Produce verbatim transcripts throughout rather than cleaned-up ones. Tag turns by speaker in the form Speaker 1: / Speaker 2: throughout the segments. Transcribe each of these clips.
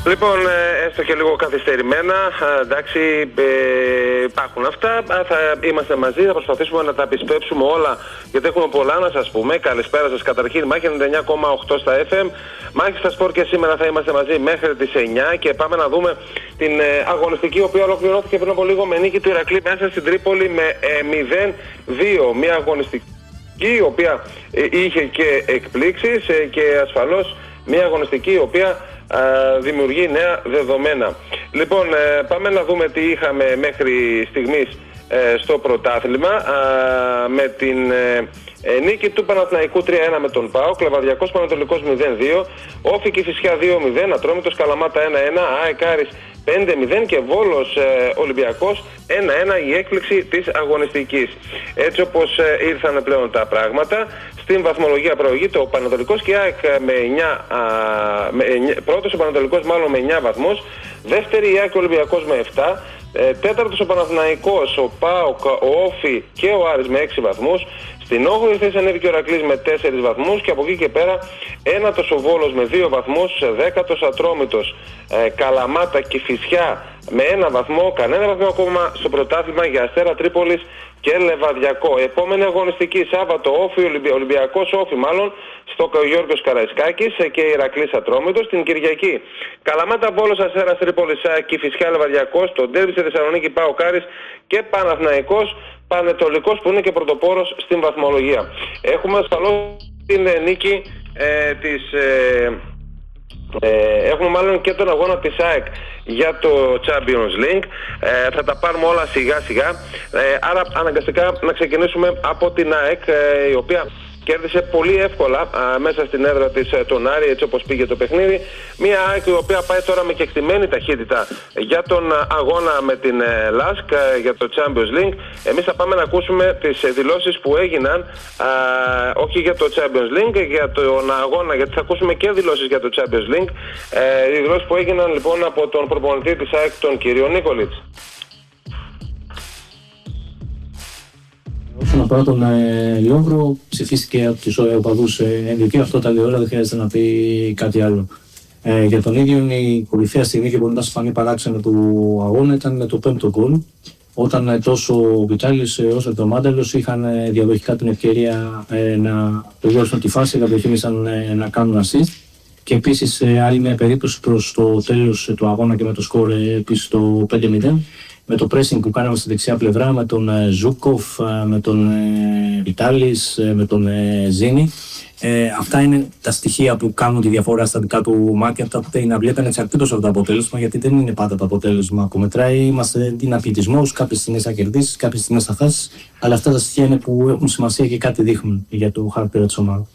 Speaker 1: Λοιπόν, έστω και λίγο καθυστερημένα, εντάξει, ε, υπάρχουν αυτά. Θα είμαστε μαζί, θα προσπαθήσουμε να τα επισπεύσουμε όλα, γιατί έχουμε πολλά να σας πούμε. Καλησπέρα σας καταρχήν, Μάχη ενενήντα εννιά κόμμα οκτώ στα εφ εμ. Μάχη στα σπορ και σήμερα θα είμαστε μαζί μέχρι τις εννιά και πάμε να δούμε την ε, αγωνιστική, η οποία ολοκληρώθηκε πριν από λίγο με νίκη του Ηρακλή μέσα στην Τρίπολη με ε, μηδέν δύο. Μια αγωνιστική η οποία ε, είχε και εκπλήξεις ε, και ασφαλώς μια αγωνιστική η οποία Uh, δημιουργεί νέα δεδομένα. Λοιπόν, uh, πάμε να δούμε τι είχαμε μέχρι στιγμής uh, στο πρωτάθλημα uh, με την uh, νίκη του Παναθηναϊκού τρία ένα με τον ΠΑΟΚ, Λεβαδιακός Πανατολικός μηδέν δύο, Όφη Κηφισιά δύο μηδέν, Ατρόμητος Καλαμάτα ένα ένα, ΑΕΚ Άρης πέντε μηδέν και Βόλος ε, Ολυμπιακός ένα ένα, η έκπληξη της αγωνιστικής. Έτσι όπως ε, ήρθαν πλέον τα πράγματα, στην βαθμολογία προηγείται ο Πανατολικός και η ΑΕΚ με εννιά, α, με εννιά, πρώτος ο Πανατολικός μάλλον με εννιά βαθμούς, δεύτερη η ΑΕΚ και ο Ολυμπιακός με επτά, ε, τέταρτος ο Παναθηναϊκός, ο ΠΑΟΚ, ο Όφη και ο Άρης με έξι βαθμούς, στην όγδοη θέση ανέβηκε ο Ηρακλής με τέσσερις βαθμούς και από εκεί και πέρα ένατος ο Βόλος με δύο βαθμούς, δέκατος Ατρόμητος, ε, Καλαμάτα και Κηφισιά με ένα βαθμό, κανένα βαθμό ακόμα στο πρωτάθλημα για Αστέρα Τρίπολης και Λεβαδιακό. Επόμενη αγωνιστική Σάββατο, Όφη, Ολυμπιακός Όφη μάλλον, στο Γιώργος Καραϊσκάκης και Ηρακλής Ατρόμητος. Την Κυριακή Καλαμάτα Βόλος Αστέρας Τρίπολης, Κηφισιά Λεβαδιακός, το ντέρμπι στη Θεσσαλονίκη ΠΑΟΚ Άρης και Παναθηναϊκός Πανετολικός που είναι και πρωτοπόρος στην βαθμολογία. Έχουμε ασφαλώς την νίκη ε, της... Ε, Ε, έχουμε μάλλον και τον αγώνα της ΑΕΚ για το Champions League. ε, Θα τα πάρουμε όλα σιγά σιγά, ε, άρα αναγκαστικά να ξεκινήσουμε από την ΑΕΚ, ε, η οποία κέρδισε πολύ εύκολα α, μέσα στην έδρα της ε, τον Άρη, έτσι όπως πήγε το παιχνίδι. Μια ΑΕΚ η οποία πάει τώρα με κεκτημένη ταχύτητα για τον αγώνα με την ε, ΛΑΣΚ ε, για το Champions League. Εμείς θα πάμε να ακούσουμε τις ε, δηλώσεις που έγιναν, α, όχι για το Champions League, για τον αγώνα, γιατί θα ακούσουμε και δηλώσεις για το Champions League. ε, Οι δηλώσεις που έγιναν λοιπόν από τον προπονητή της ΑΕΚ, τον κύριο Νίκολιτς.
Speaker 2: Όσον αφορά τον ε, Λιόβρο, ψηφίστηκε από τους οπαδούς ε, εμ βι πι, αυτό τα λέει όλα, δεν χρειάζεται να πει κάτι άλλο. Ε, για τον ίδιο η κορυφαία στιγμή και μπορεί να σας φανεί παράξενο του αγώνα ήταν το πέμπτο γκολ, όταν ε, τόσο ο Βιτάλης ε, όσο και ο Μάνταλος είχαν ε, διαδοχικά την ευκαιρία ε, να τελειώσουν τη φάση, αλλά προτίμησαν ε, να κάνουν assist. Και επίσης ε, άλλη μια περίπτωση προς το τέλος ε, του αγώνα και με το σκορ ε, επίσης το πέντε μηδέν. Με το pressing που κάναμε στη δεξιά πλευρά, με τον ε, Ζούκοφ, ε, με τον ε, Βιτάλης, ε, με τον ε, Ζήνη. Ε, αυτά είναι τα στοιχεία που κάνουν τη διαφορά στα δικά του μάτια, αυτά που θέλει να βλέπουν εξαρτήτως από το αποτέλεσμα, γιατί δεν είναι πάντα το αποτέλεσμα που μετράει. Είμαστε δυναμητισμός, κάποιες στιγμές θα κερδίσεις, κάποιες στιγμές θα χάσεις, αλλά αυτά τα στοιχεία είναι που έχουν σημασία και κάτι δείχνουν για το χαρακτήρα της ομάδας.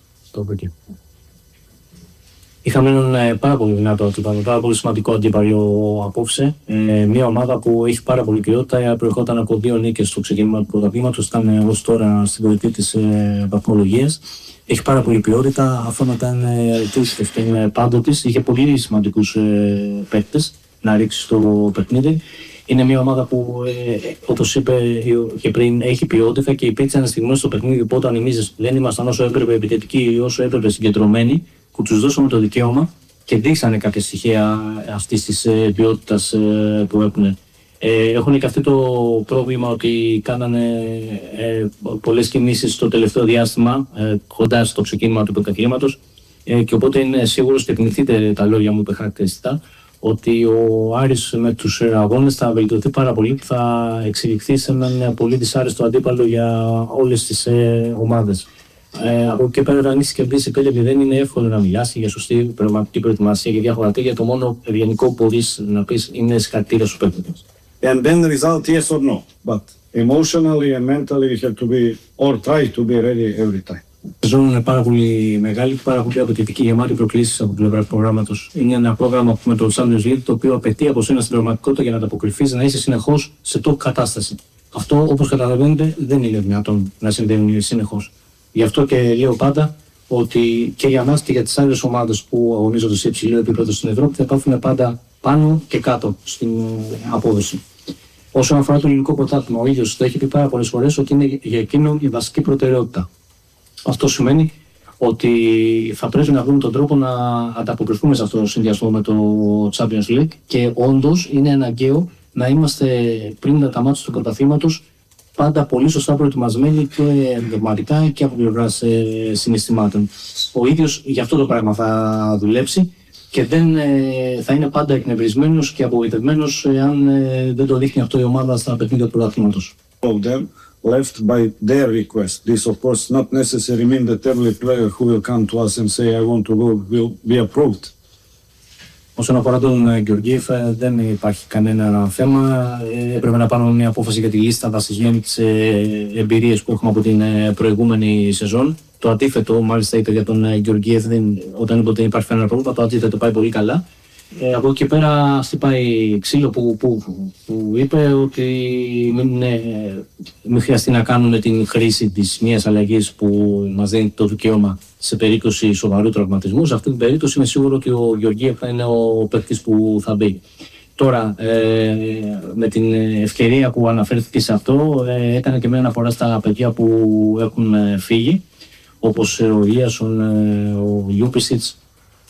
Speaker 2: Είχαμε έναν ε, πάρα πολύ δυνατό αντίπαλο, πάρα πολύ σημαντικό αντίπαλο απόψε. Ε, μια ομάδα που έχει πάρα πολύ ποιότητα, προερχόταν από δύο νίκες στο ξεκίνημα του πρωταθλήματος, ήταν ως τώρα στην κορυφή της ε, βαθμολογίας. Έχει πάρα πολύ ποιότητα, αυτό να ήταν αληθής στην πάντο της. Είχε πολύ σημαντικούς ε, παίκτες να ρίξει στο παιχνίδι. Είναι μια ομάδα που, ε, όπως είπε και πριν, έχει ποιότητα και υπήρξαν στιγμές στο παιχνίδι που όταν εμείς δεν ήμασταν όσο έπρεπε επιθετικοί, όσο έπρεπε συγκεντρωμένοι, που τους δώσαμε το δικαίωμα και δείξανε κάποια στοιχεία αυτής της ε, ποιότητας ε, που έχουν. Ε, έχουν και αυτό το πρόβλημα ότι κάνανε ε, πολλές κινήσεις στο τελευταίο διάστημα, ε, κοντά στο ξεκίνημα του πρωταθλήματος, ε, και οπότε είναι σίγουρος και θυμηθείτε τα λόγια μου χαρακτηριστικά, ότι ο Άρης με τους αγώνες θα βελτιωθεί πάρα πολύ, θα εξελιχθεί σε έναν πολύ δυσάρεστο αντίπαλο για όλες τις ε, ομάδες. Ε, από εκεί και πέρα, αν είσαι κερδίσει πέντε μηδέν, είναι εύκολο να μιλάσει για σωστή πραγματική προετοιμασία και διάφορα τέτοια. Το μόνο ευγενικό που μπορείς να πεις είναι συγχαρητήρια στους παίκτες.
Speaker 3: And then the result, yes or no. But emotionally and mentally, you have to be, or try to be ready every time.
Speaker 2: Η σεζόν είναι πάρα πολύ μεγάλη, πάρα πολύ απαιτητική, γεμάτη προκλήσεις από την πλευρά του προγράμματος. Είναι ένα πρόγραμμα με το Champions League, το οποίο απαιτεί από σένα στην πραγματικότητα για να ανταποκριθείς, να είσαι συνεχώς σε top κατάσταση. Αυτό, όπως καταλαβαίνετε, δεν είναι δυνατόν να συμβαίνει συνεχώς. Γι' αυτό και λέω πάντα ότι και για μας και για τις άλλες ομάδες που αγωνίζονται σε υψηλό επίπεδο στην Ευρώπη θα υπάρχουν πάντα πάνω και κάτω στην απόδοση. Όσον αφορά το ελληνικό πρωτάθλημα, ο ίδιος το έχει πει πάρα πολλές φορές ότι είναι για εκείνον η βασική προτεραιότητα. Αυτό σημαίνει ότι θα πρέπει να βρούμε τον τρόπο να ανταποκριθούμε σε αυτόν τον συνδυασμό με το Champions League και όντως είναι αναγκαίο να είμαστε πριν τα μάτια του πρωταθλήματος πάντα πολύ σωστά προετοιμασμένοι και ενδογματικά και από πλευράς ε, συναισθημάτων. Ο ίδιος για αυτό το πράγμα θα δουλέψει και δεν ε, θα είναι πάντα εκνευρισμένος και απογοητευμένος εάν ε, δεν το δείχνει αυτό η ομάδα στα παιχνίδια του πρωταθλήματος.
Speaker 3: Left by their request. This of course not necessarily mean that every player who will come to us and say I want to go will be approved.
Speaker 2: Όσον αφορά τον Γεωργίεφ, δεν υπάρχει κανένα θέμα. Έπρεπε να πάρουμε μια απόφαση για τη λίστα βασισμένη τις εμπειρίες που έχουμε από την προηγούμενη σεζόν. Το αντίθετο, μάλιστα, είπε για τον Γεωργίεφ, όταν είπε ότι δεν υπάρχει κανένα πρόβλημα, το αντίθετο πάει πολύ καλά. Ε, από εκεί και πέρα χτυπάει ξύλο που, που, που είπε ότι μην, ε, μην χρειαστεί να κάνουμε την χρήση της μιας αλλαγής που μας δίνει το δικαίωμα σε περίπτωση σοβαρού τραυματισμού. Σε αυτή την περίπτωση είμαι σίγουρο ότι ο Γεωργίεφ θα είναι ο παίκτης που θα μπει. Τώρα, ε, με την ευκαιρία που αναφέρθηκε σε αυτό, ε, έκανε και μια αναφορά στα παιδιά που έχουν φύγει, όπως ο Ίασον, ε, ο Λιούπισιτς,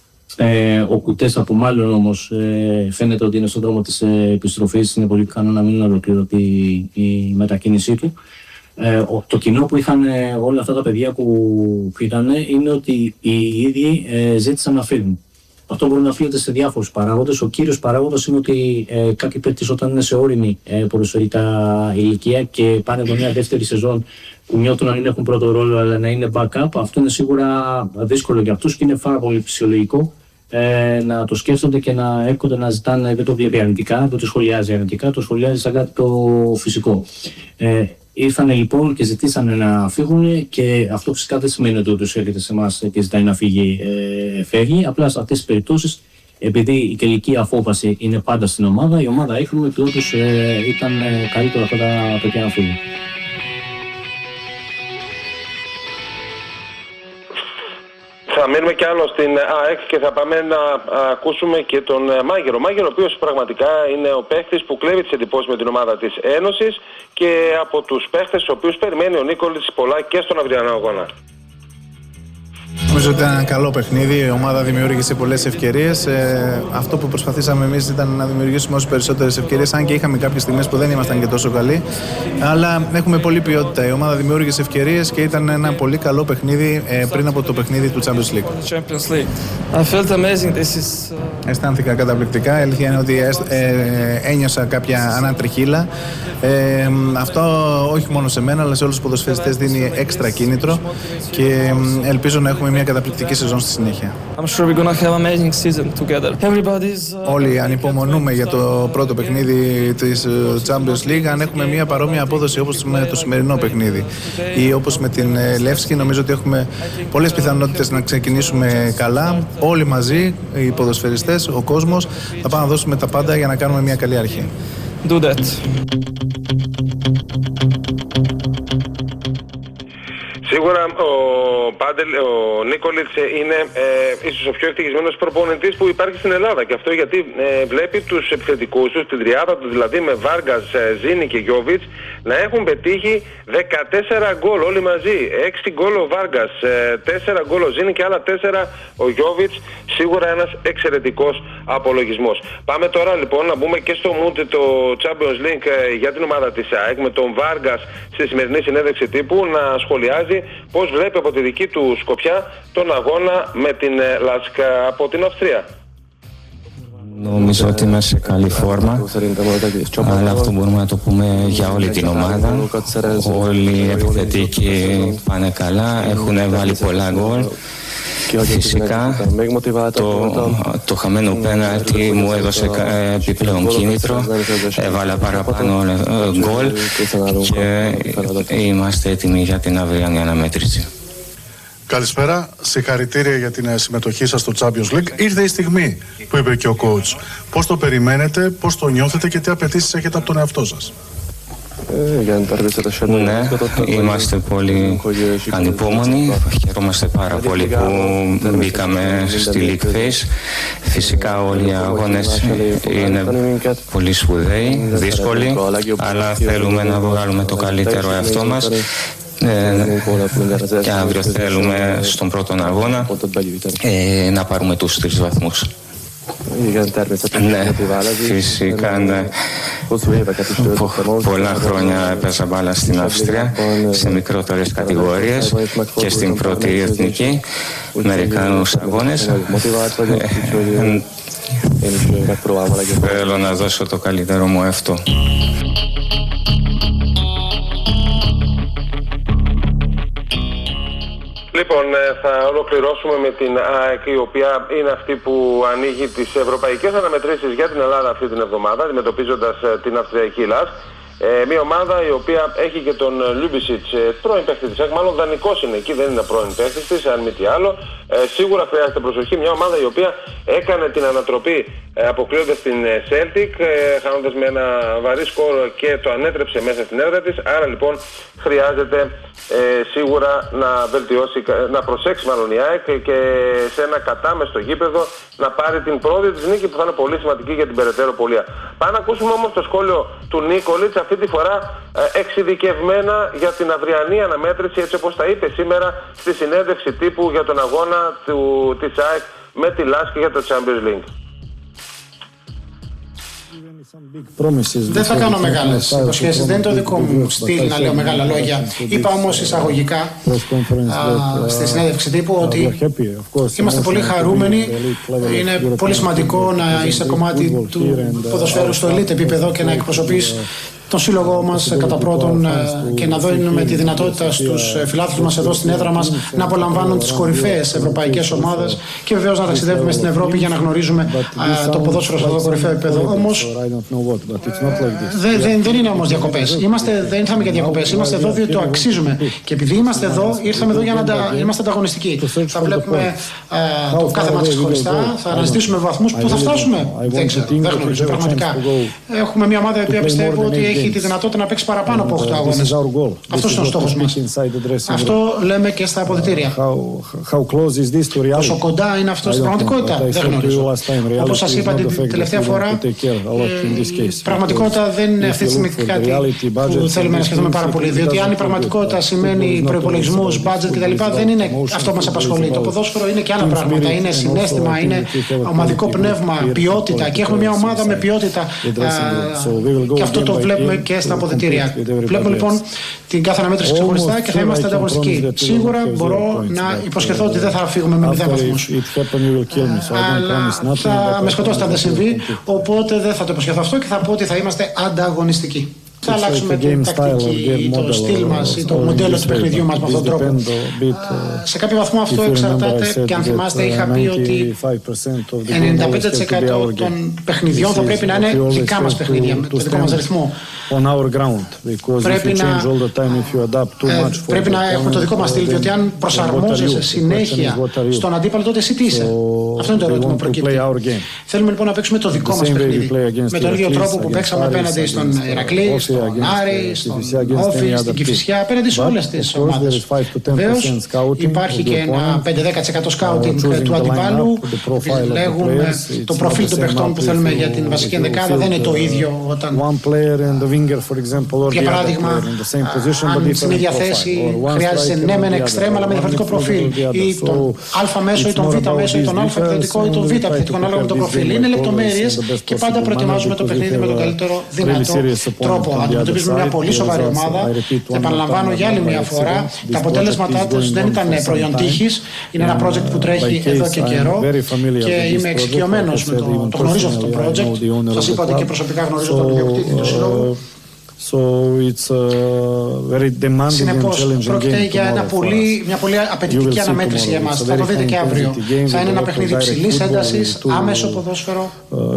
Speaker 2: Ε, ο Κουτέστα που μάλλον όμως ε, φαίνεται ότι είναι στον δρόμο της ε, επιστροφής, είναι πολύ πιθανό να μην ολοκληρωθεί η, η μετακίνησή του. Ε, το κοινό που είχαν ε, όλα αυτά τα παιδιά που φύγανε είναι ότι οι ίδιοι ε, ζήτησαν να φύγουν. Αυτό μπορεί να οφείλεται σε διάφορους παράγοντες. Ο κύριος παράγοντας είναι ότι ε, κάποιοι παίκτες όταν είναι σε όριμη ε, ποδοσφαιρικά ηλικία και πάνε από μια δεύτερη σεζόν που νιώθουν να μην έχουν πρώτο ρόλο αλλά να είναι backup, αυτό είναι σίγουρα δύσκολο για αυτούς και είναι πάρα πολύ φυσιολογικό ε, να το σκέφτονται και να έρχονται να ζητάνε, δεν το βλέπει αρνητικά, δεν το σχολιάζει αρνητικά, το σχολιάζει σαν κάτι το φυσικό. Ε, Ήρθαν λοιπόν και ζητήσανε να φύγουν και αυτό φυσικά δεν σημαίνει ότι όποιος έρχεται σε εμάς και ζητάει να φύγει, ε, φεύγει. Απλά σε αυτές τις περιπτώσεις, επειδή η τελική απόφαση είναι πάντα στην ομάδα, η ομάδα έχουμε ότι όντως ε, ήταν ε, καλύτερο αυτά τα παιδιά να φύγουν.
Speaker 1: Θα μείνουμε κι άλλο στην ΑΕΚ και θα πάμε να ακούσουμε και τον Μάγερο. Μάγερο, ο οποίος πραγματικά είναι ο παίχτης που κλέβει τις εντυπώσεις με την ομάδα της Ένωσης και από τους παίχτες τους οποίους περιμένει ο Νίκολης πολλά και στον αυριανό αγώνα.
Speaker 4: Νομίζω ότι ήταν ένα καλό παιχνίδι, η ομάδα δημιούργησε πολλές ευκαιρίες. Ε, αυτό που προσπαθήσαμε εμείς ήταν να δημιουργήσουμε όσο περισσότερες ευκαιρίες, αν και είχαμε κάποιες στιγμές που δεν ήμασταν και τόσο καλοί. Αλλά έχουμε πολλή ποιότητα. Η ομάδα δημιούργησε ευκαιρίες και ήταν ένα πολύ καλό παιχνίδι ε, πριν από το παιχνίδι του Champions League.
Speaker 5: Champions League. I felt amazing. This is...
Speaker 4: Αισθάνθηκα καταπληκτικά. Η αλήθεια είναι ότι ε, ένιωσα κάποια ανατριχύλα. Ε, αυτό όχι μόνο σε μένα, αλλά σε όλους τους ποδοσφαιριστές δίνει έξτρα κίνητρο και ε, ελπίζω να έχουμε μια καταπληκτική σεζόν στη συνέχεια. Όλοι ανυπομονούμε για το πρώτο παιχνίδι της Champions League, αν έχουμε μια παρόμοια απόδοση όπως με το σημερινό παιχνίδι ή όπως με την Λεύσκη. Νομίζω ότι έχουμε πολλές πιθανότητες να ξεκινήσουμε καλά. Όλοι μαζί, οι ποδοσφαιριστές, ο κόσμος, θα πάμε να δώσουμε τα πάντα για να κάνουμε μια καλή αρχή.
Speaker 5: Do that.
Speaker 1: Σίγουρα ο, Πάντελ, ο Νίκολιτς είναι ε, ίσως ο πιο ευτυχισμένος προπονητής που υπάρχει στην Ελλάδα. Και αυτό γιατί ε, βλέπει τους επιθετικούς τους, την τριάδα του δηλαδή με Βάργκας, ε, Ζίνη και Γιόβιτς, να έχουν πετύχει δεκατέσσερα γκολ όλοι μαζί. έξι γκολ ο Βάργκας, ε, τέσσερα γκολ ο Ζίνη και άλλα τέσσερα ο Γιόβιτς. Σίγουρα ένας εξαιρετικός απολογισμός. Πάμε τώρα λοιπόν να μπούμε και στο mood το Champions League ε, για την ομάδα της ΑΕΚ με τον Βάργκας στη σημερινή συνέντευξη τύπου να σχολιάζει πώς βλέπει από τη δική του σκοπιά τον αγώνα με την Λάσκα από την Αυστρία.
Speaker 6: Νομίζω ότι είμαι σε καλή φόρμα, αλλά αυτό μπορούμε να το πούμε για όλη την ομάδα. Όλοι οι επιθετικοί πάνε καλά, έχουν βάλει πολλά γκολ. Φυσικά το, το χαμένο πέναλτι μου έδωσε επιπλέον κίνητρο, έβαλα παραπάνω γκολ και είμαστε έτοιμοι για την αυριανή αναμέτρηση.
Speaker 7: Καλησπέρα, συγχαρητήρια για την συμμετοχή σας στο Champions League. Ήρθε η στιγμή που είπε και ο coach. Πώς το περιμένετε, πώς το νιώθετε και τι απαιτήσεις έχετε από τον εαυτό σας?
Speaker 6: Ναι, είμαστε πολύ ανυπόμονοι. Χαιρόμαστε πάρα πολύ που μπήκαμε στη League Phase. Φυσικά όλοι οι αγώνες είναι πολύ σπουδαίοι, δύσκολοι, αλλά θέλουμε να βγάλουμε το καλύτερο εαυτό μας Ε, και αύριο θέλουμε στον πρώτο αγώνα ε, να πάρουμε τους τρεις βαθμούς. Ναι, φυσικά ναι. Πολλά χρόνια έπαιζα μπάλα στην Αυστρία σε μικρότερες κατηγορίες και στην πρώτη εθνική μερικάνους αγώνες. Θέλω να δώσω το καλύτερο μου αυτό.
Speaker 1: Λοιπόν, θα ολοκληρώσουμε με την ΑΕΚ, η οποία είναι αυτή που ανοίγει τις ευρωπαϊκές αναμετρήσεις για την Ελλάδα αυτή την εβδομάδα, αντιμετωπίζοντας την Αυστριακή ΛΑΣΚ. Ε, μια ομάδα η οποία έχει και τον Λιούμπισιτς, πρώην παίκτης της ΑΕΚ, μάλλον δανεικός είναι εκεί, δεν είναι πρώην παίκτης της, αν μη τι άλλο. Ε, σίγουρα χρειάζεται προσοχή. Μια ομάδα η οποία έκανε την ανατροπή ε, αποκλείοντας την Celtic, ε, χάνοντας με ένα βαρύ σκορ και το ανέτρεψε μέσα στην έδρα της. Άρα λοιπόν χρειάζεται ε, σίγουρα να βελτιώσει, να προσέξει μάλλον η ΑΕΚ και σε ένα κατάμεστο γήπεδο να πάρει την πρώτη της νίκη που θα είναι πολύ σημαντική για την περαιτέρω πορεία. Πάμε να ακούσουμε όμως το σχόλιο του Νίκολιτς, αυτή τη φορά ε, εξειδικευμένα για την αυριανή αναμέτρηση, έτσι όπως τα είπε σήμερα στη συνέντευξη τύπου για τον αγώνα του, της ΑΕΚ με τη ΛΑΣΚ για το Champions League.
Speaker 8: Δεν θα κάνω μεγάλες υποσχέσεις, δεν είναι το δικό μου στυλ να λέω μεγάλα λόγια. Είπα όμως εισαγωγικά α, στη συνέντευξη τύπου ότι είμαστε πολύ χαρούμενοι. Είναι πολύ σημαντικό να είσαι κομμάτι του ποδοσφαίρου στο elite επίπεδο και να εκπροσωπείς τον σύλλογό μας κατά πρώτον και να δίνουμε τη δυνατότητα στους φιλάθλους μας εδώ στην έδρα μας να απολαμβάνουν τις κορυφαίες ευρωπαϊκές ομάδες και βεβαίως να ταξιδεύουμε στην Ευρώπη για να γνωρίζουμε το ποδόσφαιρο σε αυτό το κορυφαίο επίπεδο. Όμως δεν, δεν, δεν είναι όμως διακοπές. Είμαστε, δεν ήρθαμε για διακοπές. Είμαστε εδώ διότι το αξίζουμε. Και επειδή είμαστε εδώ, ήρθαμε εδώ για να τα, είμαστε ανταγωνιστικοί. Θα βλέπουμε α, το κάθε μάτι ξεχωριστά, θα αναζητήσουμε βαθμούς. Πού θα φτάσουμε, δεν ξέρω, δεν γνωρίζω πραγματικά. Έχουμε μια ομάδα η οποία πιστεύω ότι έχει τη δυνατότητα να παίξει παραπάνω από οκτώ αγώνες. Αυτός είναι ο στόχος μας. Αυτό λέμε και στα αποδυτήρια. Πόσο κοντά είναι αυτό στην πραγματικότητα, δεν γνωρίζω. Όπως σας είπα την τελευταία φορά, η πραγματικότητα δεν είναι αυτή τη στιγμή κάτι που θέλουμε να σκεφτούμε πάρα πολύ. Διότι αν η πραγματικότητα σημαίνει προϋπολογισμούς, budget κτλ., δεν είναι αυτό που μας απασχολεί. Το ποδόσφαιρο είναι και άλλα πράγματα. Είναι συναίσθημα, είναι ομαδικό πνεύμα, ποιότητα. Και έχουμε μια ομάδα με ποιότητα. Και αυτό το βλέπουμε και στα αποδυτήρια. Βλέπουμε λοιπόν την κάθε αναμέτρηση ξεχωριστά και θα είμαστε ανταγωνιστικοί. Σίγουρα μπορώ να υποσχεθώ ότι δεν θα φύγουμε με μηδέν βαθμούς. Αλλά θα με σκοτώσετε αν δεν συμβεί, οπότε δεν θα το υποσχεθώ αυτό και θα πω ότι θα είμαστε ανταγωνιστικοί. Θα αλλάξουμε την τακτική, το στυλ μας ή το μοντέλο του παιχνιδιού μας με αυτόν τον τρόπο. Σε κάποιο βαθμό αυτό εξαρτάται και αν θυμάστε είχα πει ότι ενενήντα πέντε τοις εκατό των παιχνιδιών θα πρέπει να είναι δικά μας παιχνίδια με το δικό μας ρυθμό. Πρέπει να, πρέπει να έχουμε το δικό μας στυλ, διότι αν προσαρμόζεσαι συνέχεια στον αντίπαλο, τότε εσύ τι είσαι. Αυτό είναι το ερώτημα που προκύπτει. Θέλουμε λοιπόν να παίξουμε το δικό μας παιχνίδι. Με τον ίδιο τρόπο που παίξαμε απέναντι στον Ηρακλή, στον Άρη, στον Όφη, στην Κηφισιά, απέναντι σε όλες τις ομάδες. Βεβαίως υπάρχει και ένα πέντε με δέκα τοις εκατό σκάουτινγκ του αντιπάλου. Επιλέγουμε το προφίλ των παιχτών που θέλουμε για την βασική ενδεκάδα. Δεν είναι το ίδιο όταν, για παράδειγμα, αν στην ίδια θέση χρειάζεσαι ναι μεν εξτρέμ αλλά με διαφορετικό προφίλ, ή τον Α μέσο ή τον Β μέσο ή τον Α επιθετικό ή τον Β επιθετικό, ανάλογα με το προφίλ. Είναι λεπτομέρειες και πάντα προετοιμάζουμε το παιχνίδι με τον καλύτερο δυνατό τρόπο. Αντιμετωπίζουμε μια πολύ σοβαρή ομάδα. Επαναλαμβάνω για άλλη μια φορά, τα αποτέλεσματά τους δεν ήταν προϊόν τύχης. Είναι ένα project που τρέχει εδώ και καιρό και είμαι εξοικειωμένος με το, το γνωρίζω αυτό το project. Σας είπα ότι και προσωπικά γνωρίζω τον ιδιοκτήτη του συλλόγου.
Speaker 3: So it's a very demanding
Speaker 8: Συνεπώς,
Speaker 3: and challenging
Speaker 8: πρόκειται
Speaker 3: game
Speaker 8: για ένα πολύ, μια πολύ απαιτητική αναμέτρηση για εμάς. Θα το δείτε και αύριο. Θα είναι ένα παιχνίδι υψηλής έντασης, άμεσο ποδόσφαιρο,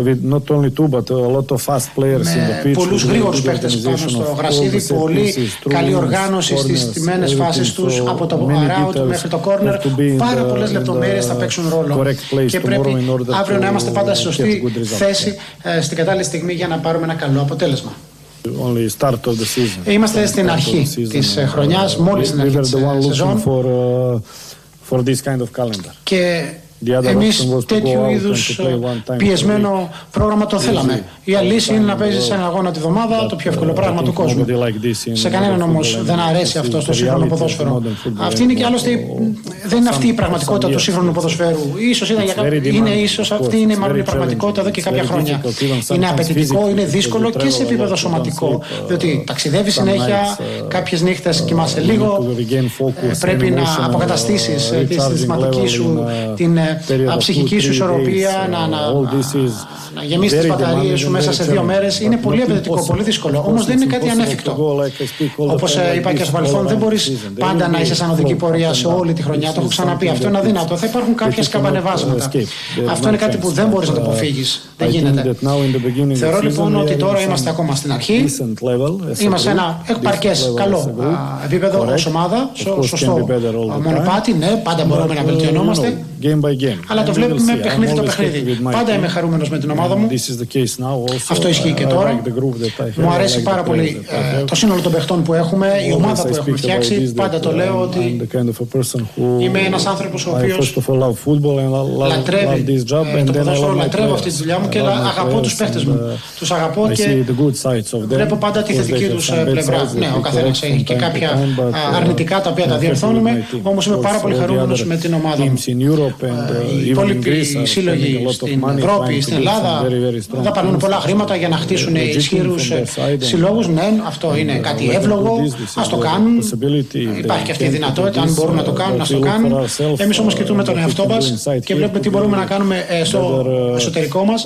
Speaker 8: με πολλούς γρήγορους παίχτες πάνω στο γρασίδι, πολύ καλή οργάνωση στις στιμένες φάσεις τους, από το around μέχρι το corner. Πάρα πολλές λεπτομέρειες θα παίξουν ρόλο. Και πρέπει αύριο να είμαστε πάντα στη σωστή θέση, στην κατάλληλη στιγμή για να πάρουμε ένα καλό αποτέλεσμα. Είμαστε στην αρχή της χρονιάς, μόλις στην αρχή της σεζόν, και Εμείς τέτοιου είδους πιεσμένο πρόγραμμα το θέλαμε. Η αλήθεια είναι να παίζεις ένα αγώνα τη βδομάδα, το πιο εύκολο πράγμα του κόσμου. Σε κανέναν όμως δεν αρέσει αυτό στο σύγχρονο ποδόσφαιρο. Αυτή είναι και άλλωστε, δεν είναι αυτή η πραγματικότητα του σύγχρονου ποδοσφαίρου. Ίσως είναι, είναι ίσως αυτή είναι μάλλον η πραγματικότητα εδώ και κάποια χρόνια. Είναι απαιτητικό, είναι δύσκολο και σε επίπεδο σωματικό, διότι ταξιδεύεις συνέχεια, κάποιες νύχτες κοιμάσαι λίγο, πρέπει να αποκαταστήσεις τη συναισθηματική σου, την ψυχική σου ισορροπία, να, να, να γεμίσεις τις μπαταρίες σου μέσα σε δύο μέρες. Είναι πολύ απαιτητικό, πολύ δύσκολο. Όμως δεν είναι κάτι ανέφικτο. Όπως είπα και στο παρελθόν, δεν μπορείς πάντα να είσαι σαν οδική πορεία σε όλη τη χρονιά. Το έχω ξαναπεί. Αυτό είναι αδύνατο. Θα υπάρχουν κάποια σκαμπανεβάσματα. Αυτό είναι κάτι που δεν μπορείς να το αποφύγεις. Δεν γίνεται. Θεωρώ λοιπόν ότι τώρα είμαστε ακόμα στην αρχή. Είμαστε σε ένα παρκές καλό επίπεδο ως ομάδα, σωστό μονοπάτι. Ναι, πάντα μπορούμε να βελτιωνόμαστε. Αλλά το βλέπουμε παιχνίδι το παιχνίδι. Πάντα είμαι χαρούμενος με την ομάδα μου. Αυτό ισχύει και τώρα. Μου αρέσει πάρα πολύ ε, το σύνολο των παιχτών που έχουμε, η ομάδα που έχουμε φτιάξει. Πάντα το λέω ότι είμαι ένας άνθρωπος ο οποίος λατρεύει ε, το ποδόσφαιρο, λατρεύω αυτή τη δουλειά μου και αγαπώ τους παίχτες μου. Τους αγαπώ και βλέπω πάντα τη θετική τους πλευρά. Ναι, ο καθένας έχει και κάποια αρνητικά τα οποία τα διορθώνουμε, όμως είμαι πάρα πολύ χαρούμενος με την ομάδα μου. Οι υπόλοιποι σύλλογοι στην Ευρώπη, στην Ελλάδα δαπανούν πολλά χρήματα για να χτίσουν ισχυρούς συλλόγους. Ναι, αυτό είναι κάτι εύλογο. Ας το κάνουν. Υπάρχει και αυτή η δυνατότητα. Αν μπορούν να το κάνουν, να το κάνουν. Εμείς όμως κοιτούμε τον εαυτό μας και βλέπουμε τι μπορούμε να κάνουμε στο εσωτερικό μας.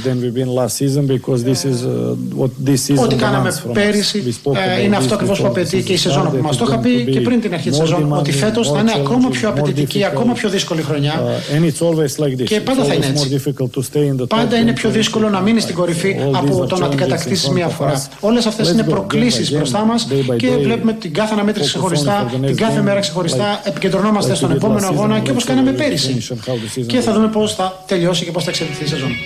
Speaker 8: Ό,τι κάναμε πέρυσι είναι αυτό ακριβώς που απαιτεί και η σεζόν που μας το είχα πει και πριν την αρχή της σεζόν. Ότι φέτος θα είναι ακόμα πιο απαιτητική, ακόμα πιο δύσκολη χρονιά. Και πάντα θα είναι έτσι. Πάντα είναι πιο δύσκολο να μείνει στην κορυφή από το να την κατακτήσεις μία φορά. Όλες αυτές είναι προκλήσεις μπροστά μας και βλέπουμε την κάθε αναμέτρηση ξεχωριστά, την κάθε μέρα ξεχωριστά. Επικεντρωνόμαστε στον επόμενο αγώνα και όπως κάναμε πέρυσι. Και θα δούμε πώς θα τελειώσει και πώς θα εξελιχθεί η σεζόν.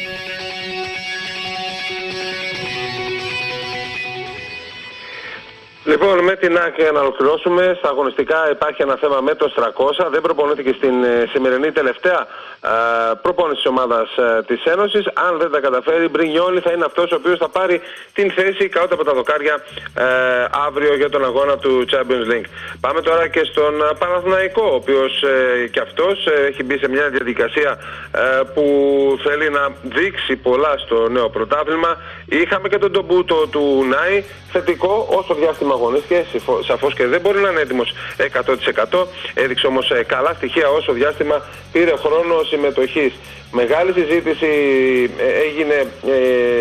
Speaker 1: Λοιπόν, με την ΑΕΚ να ολοκληρώσουμε. Στα αγωνιστικά υπάρχει ένα θέμα με το Στρακώσα. Δεν προπονήθηκε στην ε, σημερινή τελευταία ε, προπόνηση της ομάδας ε, της Ένωσης. Αν δεν τα καταφέρει, Μπρινιόλι θα είναι αυτός ο οποίος θα πάρει την θέση κάτω από τα δοκάρια ε, αύριο για τον αγώνα του Champions League. Πάμε τώρα και στον Παναθηναϊκό, ο οποίος ε, και αυτός ε, έχει μπει σε μια διαδικασία ε, που θέλει να δείξει πολλά στο νέο πρωτάθλημα. Είχαμε και τον ντομπούτο του Νάι, θετικό όσο διάστημα αγωνίστηκε, σαφώς και δεν μπορεί να είναι έτοιμος εκατό τοις εκατό. Έδειξε όμως καλά στοιχεία όσο διάστημα πήρε χρόνο συμμετοχής. Μεγάλη συζήτηση έγινε ε,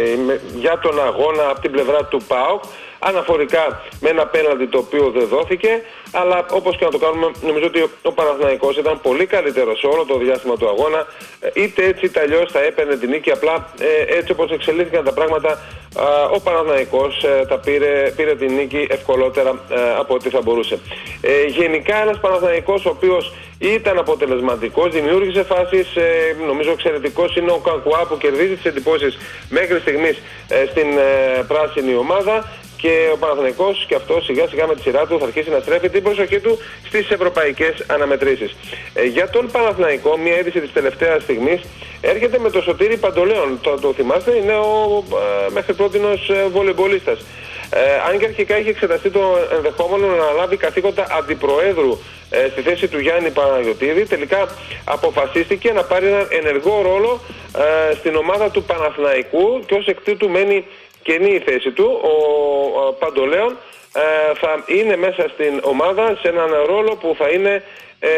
Speaker 1: για τον αγώνα από την πλευρά του ΠΑΟΚ, αναφορικά με ένα πέναλτι το οποίο δεν δόθηκε, αλλά όπως και να το κάνουμε, νομίζω ότι ο Παναθηναϊκός ήταν πολύ καλύτερος σε όλο το διάστημα του αγώνα, είτε έτσι είτε αλλιώς θα έπαιρνε την νίκη, απλά ε, έτσι όπως εξελίχθηκαν τα πράγματα, ε, ο Παναθηναϊκός ε, τα πήρε, πήρε την νίκη ευκολότερα ε, από ό,τι θα μπορούσε. Ε, γενικά ένας Παναθηναϊκός ο οποίος ήταν αποτελεσματικός, δημιούργησε φάσεις, ε, νομίζω εξαιρετικός είναι ο Κανκουά που κερδίζει τις εντυπώσεις μέχρι στιγμής ε, στην ε, πράσινη ομάδα. Και ο Παναθηναϊκός και αυτό σιγά σιγά με τη σειρά του θα αρχίσει να στρέφει την προσοχή του στις ευρωπαϊκές αναμετρήσεις. Ε, για τον Παναθηναϊκό, μια είδηση της τελευταίας στιγμής έρχεται με το Σωτήρη Παντολέων. Το, το θυμάστε, είναι ο ε, μέχρι πρότινος ε, βολεϊμπολίστας. Ε, αν και αρχικά είχε εξεταστεί το ενδεχόμενο να αναλάβει καθήκοντα αντιπροέδρου ε, στη θέση του Γιάννη Παναγιωτήδη, τελικά αποφασίστηκε να πάρει έναν ενεργό ρόλο ε, στην ομάδα του Παναθηναϊκού και ως εκ τούτου μένει καινή η θέση του. Ο Παντολέων ε, θα είναι μέσα στην ομάδα σε έναν ρόλο που θα είναι ε,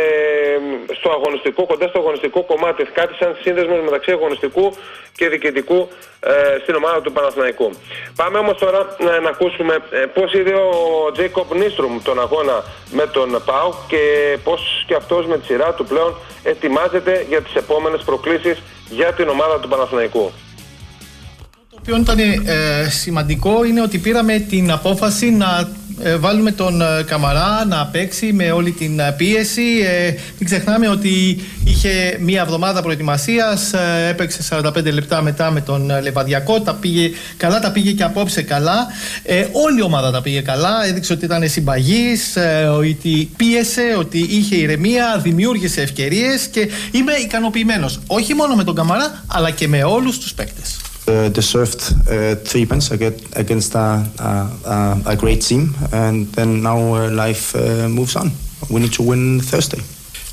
Speaker 1: στο αγωνιστικό, κοντά στο αγωνιστικό κομμάτι, κάτι σαν σύνδεσμος μεταξύ αγωνιστικού και διοικητικού ε, στην ομάδα του Παναθηναϊκού. Πάμε όμως τώρα να, να ακούσουμε ε, πώς είδε ο Τζέικοπ Νίστρουμ τον αγώνα με τον ΠΑΟΚ και πώς και αυτός με τη σειρά του πλέον ετοιμάζεται για τις επόμενες προκλήσεις για την ομάδα του Παναθηναϊκού.
Speaker 9: Το οποίο ήταν ε, σημαντικό είναι ότι πήραμε την απόφαση να ε, βάλουμε τον ε, Καμαρά να παίξει με όλη την ε, πίεση. Ε, μην ξεχνάμε ότι είχε μία εβδομάδα προετοιμασίας, ε, έπαιξε σαράντα πέντε λεπτά μετά με τον ε, Λεβαδιακό, τα πήγε καλά, τα πήγε και απόψε καλά. Ε, όλη η ομάδα τα πήγε καλά, έδειξε ότι ήταν συμπαγής, ε, ότι πίεσε, ότι είχε ηρεμία, δημιούργησε ευκαιρίες και είμαι ικανοποιημένος. Όχι μόνο με τον Καμαρά, αλλά και με όλους τους παίκτες.
Speaker 10: Uh, deserved uh, three points against a, a, a great team, and then now uh, life uh, moves on. We need to win Thursday.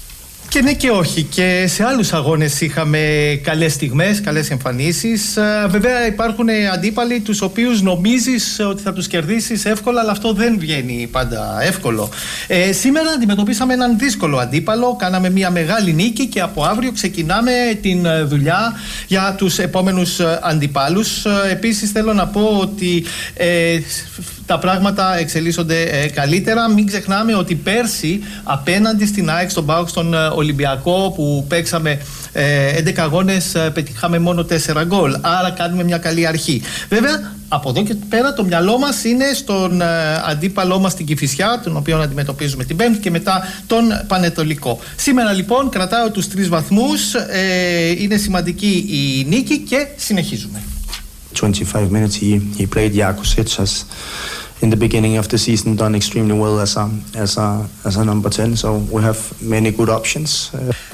Speaker 9: Και ναι και όχι. Και σε άλλους αγώνες είχαμε καλές στιγμές, καλές εμφανίσεις. Βέβαια υπάρχουν αντίπαλοι τους οποίους νομίζεις ότι θα τους κερδίσεις εύκολα, αλλά αυτό δεν βγαίνει πάντα εύκολο. Ε, σήμερα αντιμετωπίσαμε έναν δύσκολο αντίπαλο, κάναμε μια μεγάλη νίκη και από αύριο ξεκινάμε την δουλειά για τους επόμενους αντιπάλους. Επίσης θέλω να πω ότι ε, τα πράγματα εξελίσσονται ε, καλύτερα. Μην ξεχνάμε ότι πέρσι απέναντι στην ΑΕΚ, στον ΠΑΟΚ, στον Ολυμπιακό που παίξαμε ε, έντεκα αγώνες, ε, πετύχαμε μόνο τέσσερα γκολ. Άρα κάνουμε μια καλή αρχή. Βέβαια, από εδώ και πέρα το μυαλό μας είναι στον ε, αντίπαλό μας την Κηφισιά, τον οποίο αντιμετωπίζουμε την Πέμπτη, και μετά τον Πανετολικό. Σήμερα λοιπόν κρατάω τους τρεις βαθμούς. Ε, είναι σημαντική η νίκη και συνεχίζουμε.
Speaker 10: twenty-five minutes he, he played. Jakusic has in the beginning of the season done extremely well as a, as a, as a number ten, so we have many good options.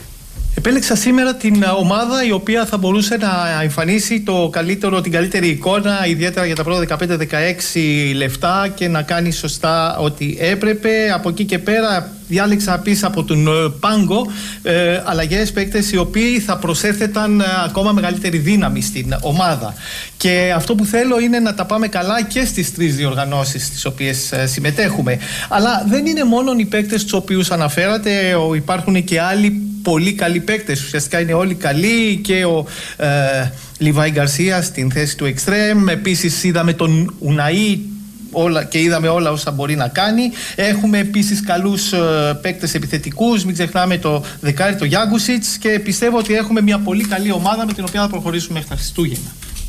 Speaker 9: Επέλεξα σήμερα την ομάδα η οποία θα μπορούσε να εμφανίσει το καλύτερο, την καλύτερη εικόνα, ιδιαίτερα για τα πρώτα δεκαπέντε δεκαέξι λεπτά, και να κάνει σωστά ό,τι έπρεπε. Από εκεί και πέρα διάλεξα πίσω από τον πάγκο ε, αλλαγές, παίκτες οι οποίοι θα προσέθεταν ακόμα μεγαλύτερη δύναμη στην ομάδα. Και αυτό που θέλω είναι να τα πάμε καλά και στις τρεις διοργανώσεις στις οποίες ε, συμμετέχουμε. Αλλά δεν είναι μόνο οι παίκτες τους οποίους αναφέρατε, υπάρχουν και άλλοι πολύ καλοί παίκτες. Ουσιαστικά είναι όλοι καλοί, και ο ε, Λιβάη Γκαρσία στην θέση του εξτρέμ. Επίσης είδαμε τον Ουναή όλα, και είδαμε όλα όσα μπορεί να κάνει. Έχουμε επίσης καλούς ε, παίκτες επιθετικούς. Μην ξεχνάμε το δεκάρι, το Γιάγκουσιτς, και πιστεύω ότι έχουμε μια πολύ καλή ομάδα με την οποία θα προχωρήσουμε μέχρι τα Χριστούγεννα.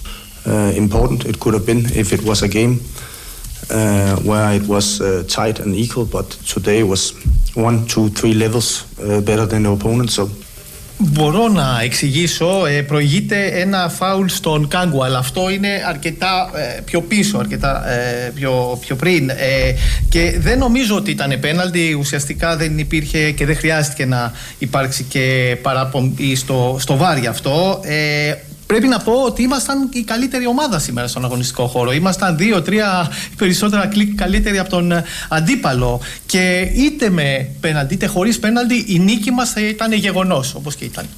Speaker 10: Uh, important it could have been if it was a game uh, where it was uh, tight and equal, but today was one, two, three levels uh, better than the opponent. So.
Speaker 9: Μπορώ να εξηγήσω, ε, προηγείται ένα φάουλ στον Κάγκου, αλλά αυτό είναι αρκετά ε, πιο πίσω, αρκετά ε, πιο, πιο πριν, ε, και δεν νομίζω ότι ήταν πέναλτι. Ουσιαστικά δεν υπήρχε και δεν χρειάστηκε να υπάρξει και παράπομπη στο, στο βάρ αυτό. ε, Πρέπει να πω ότι ήμασταν η καλύτερη ομάδα σήμερα στον αγωνιστικό χώρο. Ήμασταν δύο-τρία περισσότερα κλικ καλύτεροι από τον αντίπαλο. Και είτε με πέναλτι είτε χωρίς πέναλτι, η νίκη μας θα ήταν γεγονός, όπως και ήταν.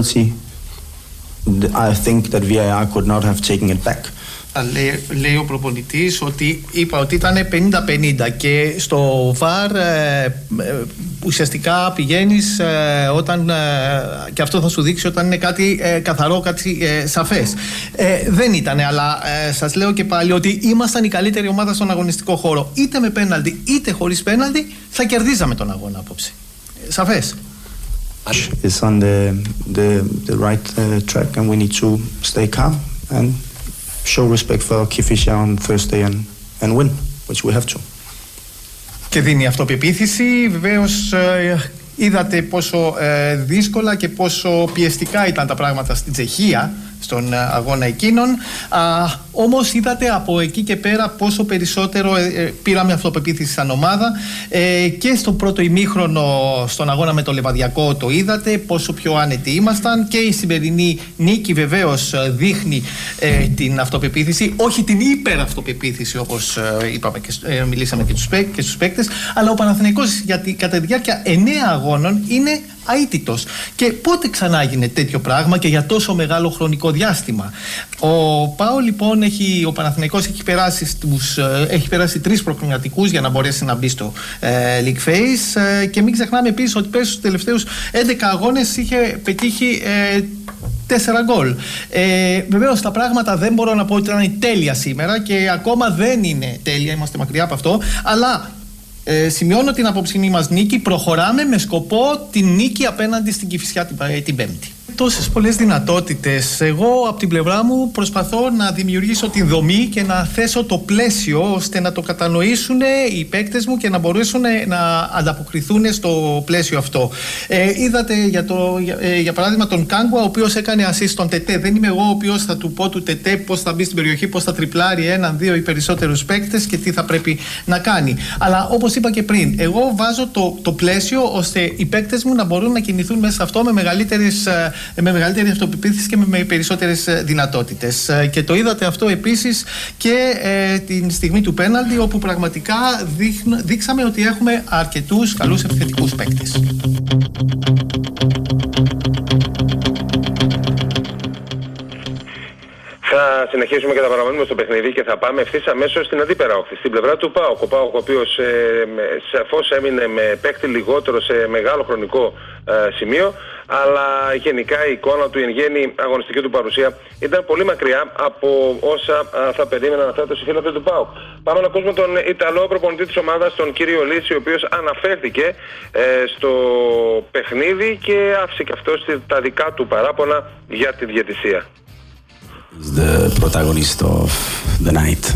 Speaker 10: I think that βι άι αρ could not have taken it back.
Speaker 9: Λέει, λέει ο προπονητής ότι είπα ότι ήταν πενήντα πενήντα, και στο βαρ ε, ε, ουσιαστικά πηγαίνεις ε, όταν, ε, και αυτό θα σου δείξει όταν είναι κάτι ε, καθαρό, κάτι ε, σαφές. Ε, δεν ήταν, αλλά ε, σας λέω και πάλι ότι ήμασταν η καλύτερη ομάδα στον αγωνιστικό χώρο. Είτε με πέναλτι είτε χωρίς πέναλτι θα κερδίζαμε τον αγώνα απόψε. Ε, σαφές.
Speaker 10: Is on the, the, the right uh, track, and we need to stay calm and show respect for Kifisya on Thursday and, and win, which we have to.
Speaker 9: Και δίνει αυτοπεποίθηση. Βεβαίως ε, είδατε πόσο ε, δύσκολα και πόσο πιεστικά ήταν τα πράγματα στην Τσεχία στον αγώνα εκείνον. Α, όμως είδατε από εκεί και πέρα πόσο περισσότερο ε, ε, πήραμε αυτοπεποίθηση σαν ομάδα, ε, και στο πρώτο ημίχρονο στον αγώνα με το Λεβαδιακό το είδατε πόσο πιο άνετοι ήμασταν, και η σημερινή νίκη βεβαίως δείχνει ε, την αυτοπεποίθηση, όχι την υπεραυτοπεποίθηση όπως ε, είπαμε και ε, μιλήσαμε και, τους, και στους παίκτες, αλλά ο Παναθηναϊκός γιατί κατά τη διάρκεια εννέα αγώνων είναι αίτητος. Και πότε ξανά έγινε τέτοιο πράγμα και για τόσο μεγάλο χρονικό διάστημα? Ο ΠΑΟ λοιπόν έχει, ο Παναθηναϊκός έχει περάσει, στους, έχει περάσει τρεις προκριματικούς για να μπορέσει να μπει στο ε, League Phase, ε, και μην ξεχνάμε επίσης ότι πέρσι στους τελευταίους έντεκα αγώνες είχε πετύχει ε, τέσσερα γκολ. Ε, βεβαίως τα πράγματα δεν μπορώ να πω ότι ήταν τέλεια σήμερα, και ακόμα δεν είναι τέλεια, είμαστε μακριά από αυτό, αλλά Ε, σημειώνω την απόψινή μας νίκη. Προχωράμε με σκοπό την νίκη απέναντι στην Κηφισιά την, την Πέμπτη. Το τόσες πολλές δυνατότητες. Εγώ από την πλευρά μου προσπαθώ να δημιουργήσω τη δομή και να θέσω το πλαίσιο ώστε να το κατανοήσουν οι παίκτες μου και να μπορέσουν να ανταποκριθούν στο πλαίσιο αυτό. Ε, είδατε για, το, για, ε, για παράδειγμα τον Κάγκουα, ο οποίος έκανε assist στον Τετέ. Δεν είμαι εγώ ο οποίος θα του πω του Τετέ πώς θα μπει στην περιοχή, πώς θα τριπλάρει έναν, δύο ή περισσότερους παίκτες και τι θα πρέπει να κάνει. Αλλά όπως είπα και πριν, εγώ βάζω το, το πλαίσιο ώστε οι παίκτες μου να μπορούν να κινηθούν μέσα σε αυτό με, με μεγαλύτερη αυτοπεποίθηση και με, με περισσότερες δυνατότητες. Και το είδατε αυτό επίσης και ε, την στιγμή του πέναλτι, όπου πραγματικά δείχν, δείξαμε ότι έχουμε αρκετούς καλούς επιθετικούς παίκτες.
Speaker 1: Θα συνεχίσουμε και θα παραμένουμε στο παιχνίδι και θα πάμε ευθύς αμέσως στην αντίπερα όχθη, στην πλευρά του ΠΑΟΚ. Ο ΠΑΟΚ, ο οποίος ε, σαφώς έμεινε με παίκτη λιγότερο σε μεγάλο χρονικό ε, σημείο, αλλά γενικά η εικόνα του, η εν γέννη αγωνιστική του παρουσία ήταν πολύ μακριά από όσα α, θα περίμεναν αυτά τους φίλοι του ΠΑΟΚ. Πάμε να ακούσουμε τον Ιταλό προπονητή της ομάδας, τον κύριο Λύση, ο οποίος αναφέρθηκε ε, στο παιχνίδι και άφησε και αυτός τα δικά του παράπονα για τη διαιτησία.
Speaker 11: The protagonist of the night.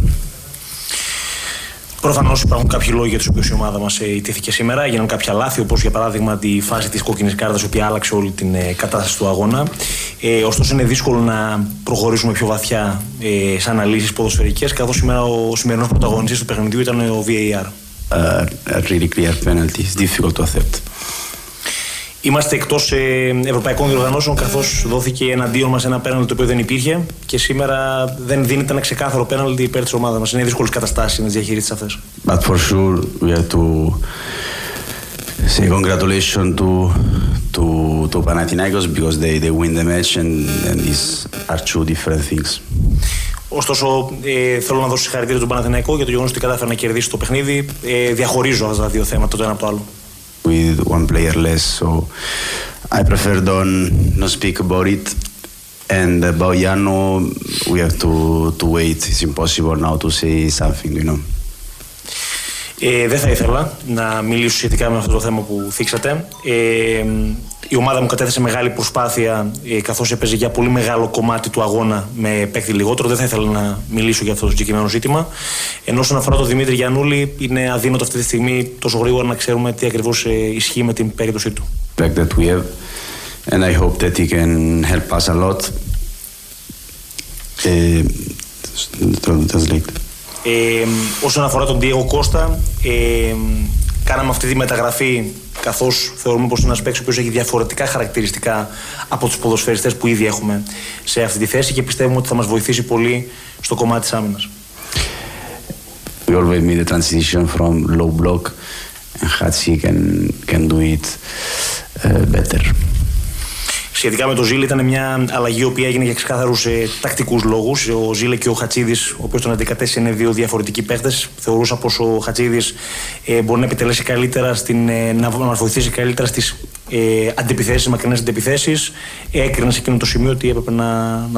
Speaker 12: Προφανώς υπάρχουν κάποιοι λόγοι για τους οποίους η ομάδα μας ιτήθηκε σήμερα. Έγιναν κάποια λάθη, όπως για παράδειγμα τη φάση της κόκκινης κάρτας, η οποία άλλαξε όλη την ε, κατάσταση του αγώνα. Ε, ωστόσο, είναι δύσκολο να προχωρήσουμε πιο βαθιά ε, σε αναλύσεις ποδοσφαιρικές, καθώς σήμερα ο σημερινός πρωταγωνιστής του παιχνιδιού ήταν ο βι έι αρ.
Speaker 11: Uh, a really clear penalty. It's difficult to accept.
Speaker 12: Είμαστε εκτός ε, ευρωπαϊκών διοργανώσεων, καθώς δόθηκε εναντίον μας ένα πέναλτι το οποίο δεν υπήρχε και σήμερα δεν δίνεται ένα ξεκάθαρο πέναλτι υπέρ της ομάδας μας. Είναι δύσκολες καταστάσεις να τις διαχειριστείς αυτές.
Speaker 11: But for sure we have to say congratulations to to to Panathinaikos because they they win the match and and these are two different things.
Speaker 12: Ωστόσο, ε, θέλω να δώσω συγχαρητήρια στον Παναθηναϊκό για το γεγονός ότι κατάφερε να κερδίσει το παιχνίδι. Ε, διαχωρίζω αυτά τα δύο θέματα το ένα από το άλλο.
Speaker 11: With one player less, so I prefer don't not speak about it. And about Yano, we have to to wait. It's impossible now to say something, you know.
Speaker 12: Ε, δεν θα ήθελα να μιλήσω σχετικά με αυτό το θέμα που θίξατε. Ε, η ομάδα μου κατέθεσε μεγάλη προσπάθεια, ε, καθώς έπαιζε για πολύ μεγάλο κομμάτι του αγώνα με παίκτη λιγότερο. Δεν θα ήθελα να μιλήσω για αυτό το συγκεκριμένο ζήτημα. Ενώ όσον αφορά τον Δημήτρη Γιαννούλη, είναι αδύνατο αυτή τη στιγμή τόσο γρήγορα να ξέρουμε τι ακριβώς ε, ισχύει με την περίπτωσή του.
Speaker 11: That we have, and I hope that he can help us a lot. Ε,
Speaker 12: Ε, όσον αφορά τον Ντιέγκο Κώστα, ε, κάναμε αυτή τη μεταγραφή καθώς θεωρούμε πως είναι ένας παίκτης ο οποίος έχει διαφορετικά χαρακτηριστικά από τους ποδοσφαιριστές που ήδη έχουμε σε αυτή τη θέση και πιστεύουμε ότι θα μας βοηθήσει πολύ στο κομμάτι της άμυνας.
Speaker 11: We always made the transition from low block and Hatsi can, can do it uh, better.
Speaker 12: Σχετικά με το Ζήλε, ήταν μια αλλαγή η οποία έγινε για ξεκάθαρους ε, τακτικούς λόγους. Ο Ζήλε και ο Χατσίδης, ο οποίος τον αντικατέστησε, είναι δύο διαφορετικοί παίχτες. Θεωρούσα πως ο Χατσίδης ε, μπορεί να επιτελέσει καλύτερα, στην, ε, να μας βοηθήσει καλύτερα στις ε, αντιπιθέσεις, μακρινές αντιπιθέσεις. Έκρινα σε εκείνο το σημείο ότι έπρεπε να, να